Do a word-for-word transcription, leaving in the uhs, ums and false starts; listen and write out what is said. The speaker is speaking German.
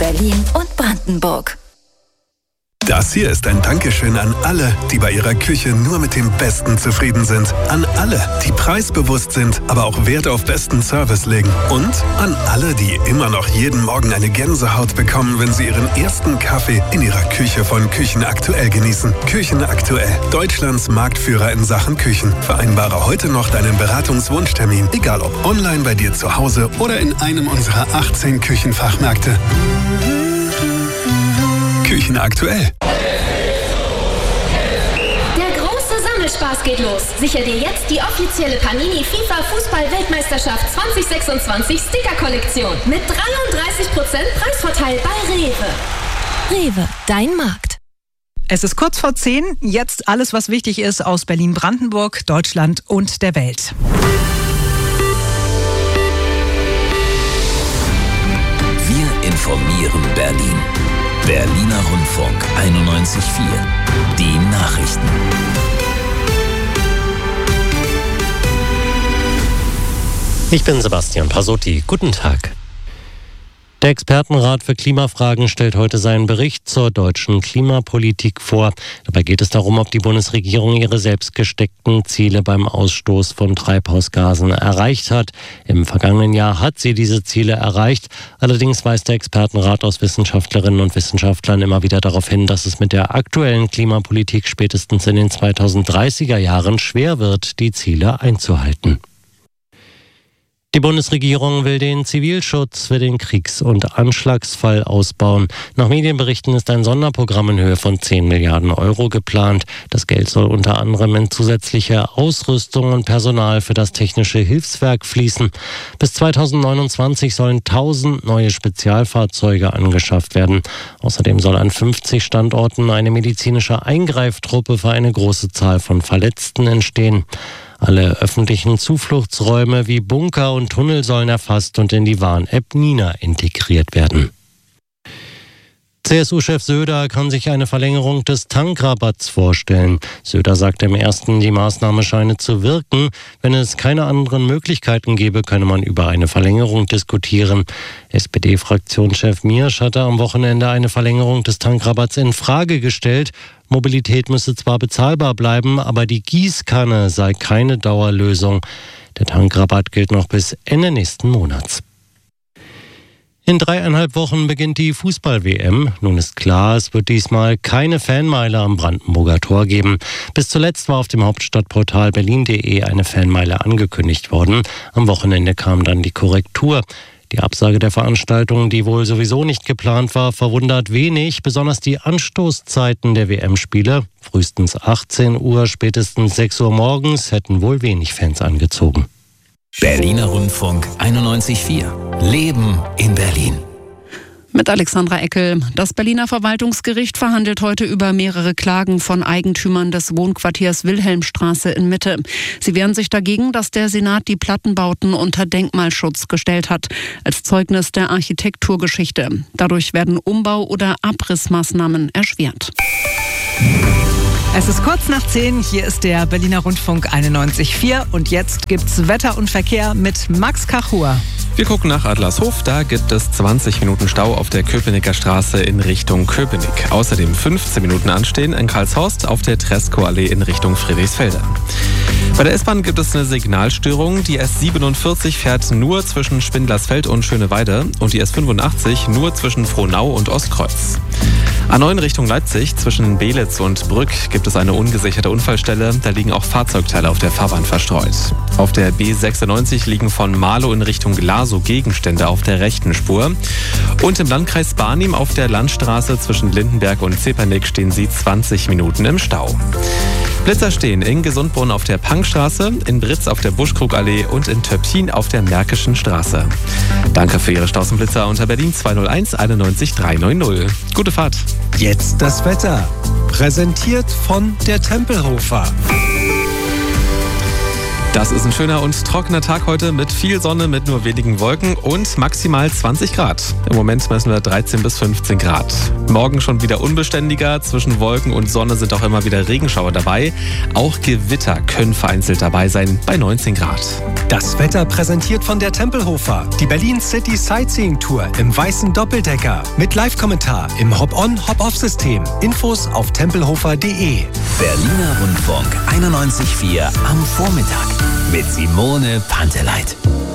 Berlin und Brandenburg. Das hier ist ein Dankeschön an alle, die bei ihrer Küche nur mit dem Besten zufrieden sind. An alle, die preisbewusst sind, aber auch Wert auf besten Service legen. Und an alle, die immer noch jeden Morgen eine Gänsehaut bekommen, wenn sie ihren ersten Kaffee in ihrer Küche von Küchen Aktuell genießen. Küchen Aktuell, Deutschlands Marktführer in Sachen Küchen. Vereinbare heute noch deinen Beratungswunschtermin, egal ob online bei dir zu Hause oder in einem unserer achtzehn Küchenfachmärkte. Küchen Aktuell. Der große Sammelspaß geht los. Sicher dir jetzt die offizielle Panini FIFA Fußball-Weltmeisterschaft zwanzig sechsundzwanzig Sticker-Kollektion mit dreiunddreißig Prozent Preisvorteil bei Rewe. Rewe, dein Markt. Es ist kurz vor zehn. Jetzt alles, was wichtig ist aus Berlin-Brandenburg, Deutschland und der Welt. Wir informieren Berlin. Berliner Rundfunk einundneunzig Komma vier. Die Nachrichten. Ich bin Sebastian Pasotti. Guten Tag. Der Expertenrat für Klimafragen stellt heute seinen Bericht zur deutschen Klimapolitik vor. Dabei geht es darum, ob die Bundesregierung ihre selbst gesteckten Ziele beim Ausstoß von Treibhausgasen erreicht hat. Im vergangenen Jahr hat sie diese Ziele erreicht. Allerdings weist der Expertenrat aus Wissenschaftlerinnen und Wissenschaftlern immer wieder darauf hin, dass es mit der aktuellen Klimapolitik spätestens in den zweitausenddreißiger Jahren schwer wird, die Ziele einzuhalten. Die Bundesregierung will den Zivilschutz für den Kriegs- und Anschlagsfall ausbauen. Nach Medienberichten ist ein Sonderprogramm in Höhe von zehn Milliarden Euro geplant. Das Geld soll unter anderem in zusätzliche Ausrüstung und Personal für das technische Hilfswerk fließen. Bis zweitausendneunundzwanzig sollen tausend neue Spezialfahrzeuge angeschafft werden. Außerdem soll an fünfzig Standorten eine medizinische Eingreiftruppe für eine große Zahl von Verletzten entstehen. Alle öffentlichen Zufluchtsräume wie Bunker und Tunnel sollen erfasst und in die Warn-App Nina integriert werden. C S U-Chef Söder kann sich eine Verlängerung des Tankrabatts vorstellen. Söder sagte im ersten, die Maßnahme scheine zu wirken. Wenn es keine anderen Möglichkeiten gäbe, könne man über eine Verlängerung diskutieren. S P D-Fraktionschef Miersch hatte am Wochenende eine Verlängerung des Tankrabatts in Frage gestellt. Mobilität müsse zwar bezahlbar bleiben, aber die Gießkanne sei keine Dauerlösung. Der Tankrabatt gilt noch bis Ende nächsten Monats. In dreieinhalb Wochen beginnt die Fußball-W M. Nun ist klar, es wird diesmal keine Fanmeile am Brandenburger Tor geben. Bis zuletzt war auf dem Hauptstadtportal berlin punkt de eine Fanmeile angekündigt worden. Am Wochenende kam dann die Korrektur. Die Absage der Veranstaltung, die wohl sowieso nicht geplant war, verwundert wenig. Besonders die Anstoßzeiten der W M-Spiele, frühestens achtzehn Uhr, spätestens sechs Uhr morgens, hätten wohl wenig Fans angezogen. Berliner Rundfunk einundneunzig Komma vier. Leben in Berlin. Mit Alexandra Eckel. Das Berliner Verwaltungsgericht verhandelt heute über mehrere Klagen von Eigentümern des Wohnquartiers Wilhelmstraße in Mitte. Sie wehren sich dagegen, dass der Senat die Plattenbauten unter Denkmalschutz gestellt hat, als Zeugnis der Architekturgeschichte. Dadurch werden Umbau- oder Abrissmaßnahmen erschwert. Es ist kurz nach zehn, hier ist der Berliner Rundfunk einundneunzig Komma vier und jetzt gibt's Wetter und Verkehr mit Max Kachur. Wir gucken nach Adlershof, da gibt es zwanzig Minuten Stau auf der Köpenicker Straße in Richtung Köpenick. Außerdem fünfzehn Minuten anstehen in Karlshorst auf der Treskow-Allee in Richtung Friedrichsfelde. Bei der S-Bahn gibt es eine Signalstörung. Die S siebenundvierzig fährt nur zwischen Spindlersfeld und Schöneweide und die S fünfundachtzig nur zwischen Frohnau und Ostkreuz. A neun Richtung Leipzig zwischen Belitz und Brück gibt es eine ungesicherte Unfallstelle. Da liegen auch Fahrzeugteile auf der Fahrbahn verstreut. Auf der B sechsundneunzig liegen von Marlow in Richtung Glasow Gegenstände auf der rechten Spur. Und im Landkreis Barnim auf der Landstraße zwischen Lindenberg und Zepernick stehen sie zwanzig Minuten im Stau. Blitzer stehen in Gesundbrunn auf der Pangstraße, in Britz auf der Buschkrugallee und in Töpfchen auf der Märkischen Straße. Danke für Ihre Stausenblitzer unter Berlin zweihunderteins einundneunzig dreihundertneunzig. Gute Fahrt. Jetzt das Wetter. Präsentiert von der Tempelhofer. Das ist ein schöner und trockener Tag heute mit viel Sonne, mit nur wenigen Wolken und maximal zwanzig Grad. Im Moment messen wir dreizehn bis fünfzehn Grad. Morgen schon wieder unbeständiger. Zwischen Wolken und Sonne sind auch immer wieder Regenschauer dabei. Auch Gewitter können vereinzelt dabei sein bei neunzehn Grad. Das Wetter präsentiert von der Tempelhofer. Die Berlin City Sightseeing Tour im weißen Doppeldecker. Mit Live-Kommentar im Hop-on, Hop-off-System. Infos auf tempelhofer punkt de. Berliner Rundfunk einundneunzig Komma vier am Vormittag mit Simone Panteleit.